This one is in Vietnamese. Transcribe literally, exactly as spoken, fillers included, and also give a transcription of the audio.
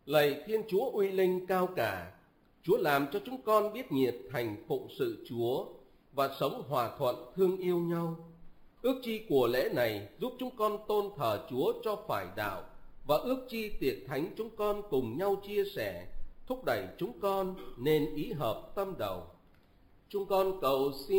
Lạy Thiên Chúa uy linh cao cả, Chúa làm cho chúng con biết nhiệt thành phụng sự Chúa và sống hòa thuận thương yêu nhau. Ước chi của lễ này giúp chúng con tôn thờ Chúa cho phải đạo, và ước chi tiệc thánh chúng con cùng nhau chia sẻ, thúc đẩy chúng con nên ý hợp tâm đầu. Chúng con cầu xin